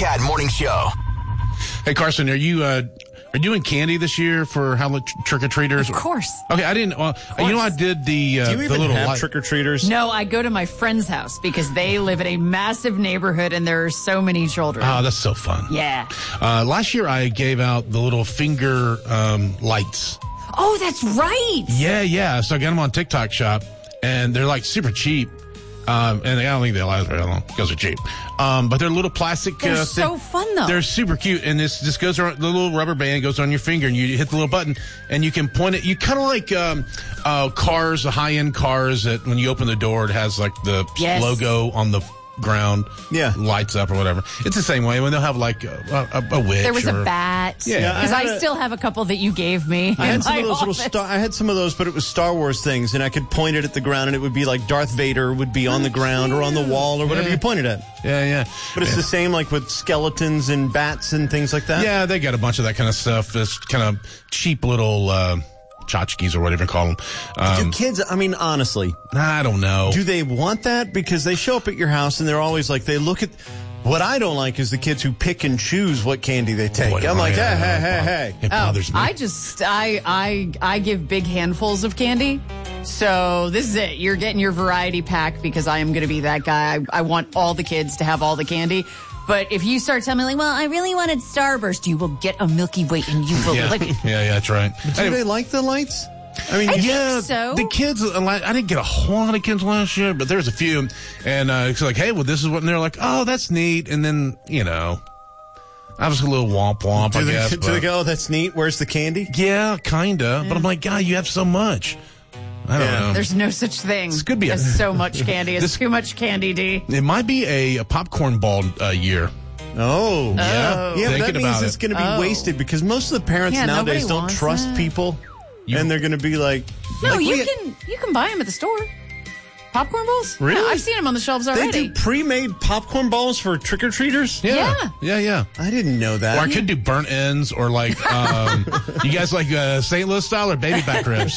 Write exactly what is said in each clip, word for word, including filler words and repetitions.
Cat Morning Show. Hey, Carson, are you uh, are you doing candy this year for Halloween trick-or-treaters? Of course. Okay, I didn't. Well, you know, I did the. Uh, Do you the even little have light- trick-or-treaters? No, I go to my friend's house because they live in a massive neighborhood and there are so many children. Oh, that's so fun. Yeah. Uh, last year, I gave out the little finger um, lights. Oh, that's right. Yeah, yeah. So I got them on TikTok Shop, and they're like super cheap. Um, and I don't think they last very long because they're cheap. Um, but they're little plastic. They're uh, so thing. fun, though. They're super cute, and this just goes around. The little rubber band goes on your finger, and you hit the little button, and you can point it. You kind of like um, uh, cars, the high end cars that when you open the door, it has like the Yes. logo on the ground. Yeah. lights up or whatever. It's the same way when they'll have like a, a, a witch. There was or, a bat. Yeah. Because I I, had a- still have a couple that you gave me. I in had some my of those little office. star. I had some of those, but it was Star Wars things, and I could point it at the ground, and it would be like Darth Vader would be on the ground or on the wall or whatever Yeah. you pointed at. Yeah, yeah. But it's the same, like with skeletons and bats and things like that. Yeah, they got a bunch of that kind of stuff. This kind of cheap little uh, tchotchkes or whatever you call them. Um, Do kids? I mean, honestly, I don't know. do they want that? Because they show up at your house and they're always like, they look at. What I don't like is the kids who pick and choose what candy they take. What- I'm like, yeah, hey, hey, hey, hey. It bothers oh, me. I just I I I give big handfuls of candy. So this is it. You're getting your variety pack because I am going to be that guy. I, I want all the kids to have all the candy. But if you start telling me like, well, I really wanted Starburst, you will get a Milky Way and you will yeah. lick it. yeah, yeah, that's right. Do they like the lights? I mean, I think Yeah, so. the kids. uh, like, I didn't get a whole lot of kids last year, but there's a few, and uh, it's like, hey, well, this is what, and they're like, oh, that's neat, and then you know, I was a little womp womp, do I they, guess. do but- they go, oh, that's neat. Where's the candy? yeah, kinda, but I'm like, God, you have so much. I don't Yeah. know. There's no such thing This could be a- as so much candy. It's This- too much candy, D. It might be a, a popcorn ball uh, year. Oh. Yeah, Yeah, but thinking that means about it's it. going to be Oh. wasted because most of the parents Yeah, nowadays nobody don't wants trust it. people, and they're going to be like, No, like, you we- can you can buy them at the store. Popcorn balls? Really? Yeah, I've seen them on the shelves They already. do pre-made popcorn balls for trick-or-treaters? Yeah, Yeah. yeah, yeah. I didn't know that. Or I could do burnt ends, or like, um, you guys like uh, Saint Louis style or baby back ribs?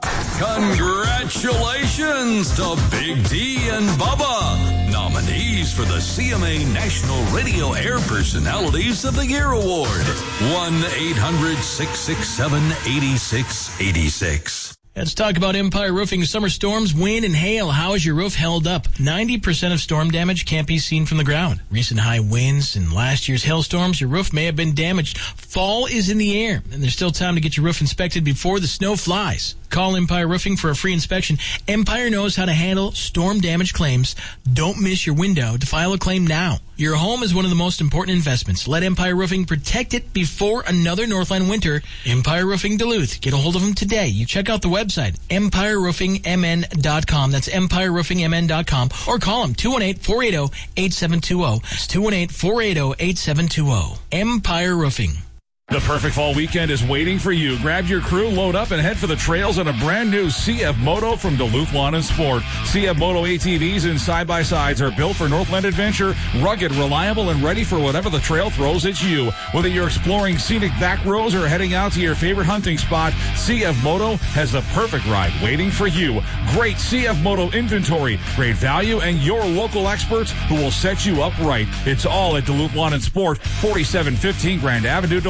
Congratulations to Big D and Bubba, nominees for the C M A National Radio Air Personalities of the Year Award. one eight hundred six six seven eight six eight six. Let's talk about Empire Roofing summer storms, wind, and hail. How is your roof held up? ninety percent of storm damage can't be seen from the ground. Recent high winds and last year's hailstorms, your roof may have been damaged. Fall is in the air, and there's still time to get your roof inspected before the snow flies. Call Empire Roofing for a free inspection. Empire knows how to handle storm damage claims. Don't miss your window to file a claim now. Your home is one of the most important investments. Let Empire Roofing protect it before another Northland winter. Empire Roofing Duluth. Get a hold of them today. You check out the website, empire roofing m n dot com. That's empire roofing m n dot com. Or call them, two one eight, four eight zero, eight seven two zero. That's two one eight, four eight zero, eight seven two zero. Empire Roofing. The perfect fall weekend is waiting for you. Grab your crew, load up, and head for the trails on a brand new C F Moto from Duluth Lawn and Sport. C F Moto A T Vs and side-by-sides are built for Northland adventure, rugged, reliable, and ready for whatever the trail throws at you. Whether you're exploring scenic back roads or heading out to your favorite hunting spot, C F Moto has the perfect ride waiting for you. Great C F Moto inventory, great value, and your local experts who will set you up right. It's all at Duluth Lawn and Sport, forty-seven fifteen Grand Avenue,